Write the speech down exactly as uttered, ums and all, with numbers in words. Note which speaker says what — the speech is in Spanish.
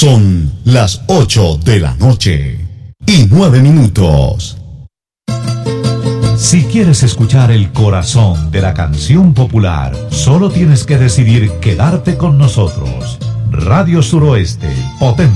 Speaker 1: Son las ocho de la noche y nueve minutos.
Speaker 2: Si quieres escuchar el corazón de la canción popular, solo tienes que decidir quedarte con nosotros. Radio Suroeste, potente.